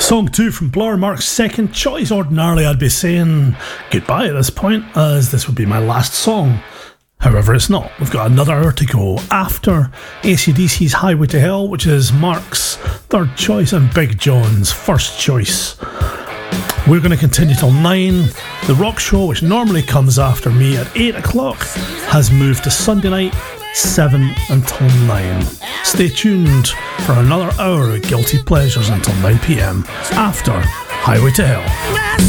Song 2 from Blur, Mark's second choice. Ordinarily I'd be saying goodbye at this point, as this would be my last song. However, it's not. We've got another hour to go after AC/DC's Highway to Hell, which is Mark's third choice and Big John's first choice. We're going to continue till 9. The rock show, which normally comes after me at 8 o'clock, has moved to Sunday night, 7 until 9. Stay tuned for another hour of Guilty Pleasures until 9 PM after Highway to Hell.